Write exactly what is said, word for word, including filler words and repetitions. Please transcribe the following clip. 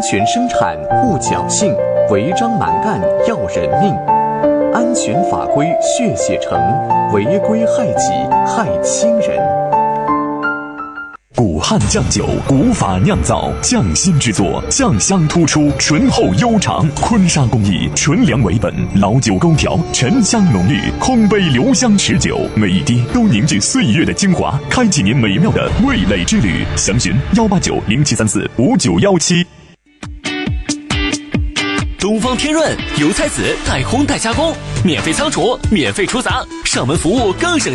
全生产勿侥幸，违章蛮干要人命。安全法规血写成，违规害己害亲人。 古汉酱酒，古法酿造，匠心制作，酱香突出，醇厚悠长。坤沙工艺，纯粮为本，老酒勾调，沉香浓郁，空杯留香持久，每一滴都凝聚岁月的精华，开启您美妙的味蕾之旅。详询幺八九零七三四五九幺七。 东方天润油菜籽代烘代加工，免费仓储，免费出杂，上门服务更省